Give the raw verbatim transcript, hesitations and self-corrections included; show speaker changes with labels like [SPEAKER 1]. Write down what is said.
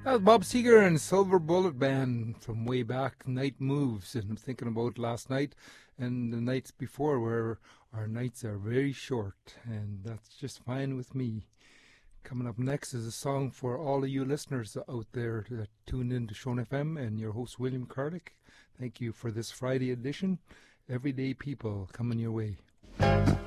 [SPEAKER 1] Well, Bob Seger and Silver Bullet Band from way back, Night Moves, and I'm thinking about last night and the nights before where our nights are very short, and that's just fine with me. Coming up next is a song for all of you listeners out there that tune in to Shone F M and your host William Carlick. Thank you for this Friday edition. Everyday People coming your way.